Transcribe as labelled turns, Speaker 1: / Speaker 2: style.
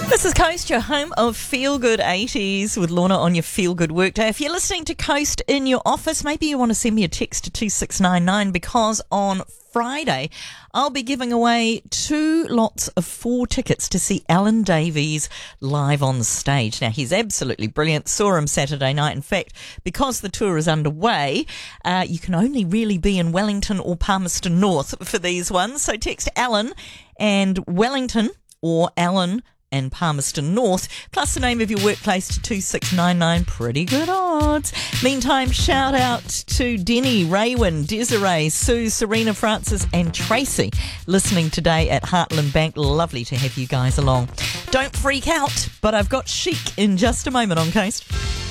Speaker 1: This is Coast, your home of Feel Good 80s with Lorna on your Feel Good Workday. If you're listening to Coast in your office, maybe you want to send me a text to 2699 because on Friday I'll be giving away 2 lots of 4 tickets to see Alan Davies live on stage. Now, he's absolutely brilliant. Saw him Saturday night. In fact, because the tour is underway, you can only really be in Wellington or Palmerston North for these ones. So text Alan and Wellington or Alan and Palmerston North, plus the name of your workplace to 2699. Pretty good odds. Meantime, shout out to Denny, Raywin, Desiree, Sue, Serena, Francis and Tracy listening today at Heartland Bank. Lovely to have you guys along. Don't freak out, but I've got Chic in just a moment on Coast.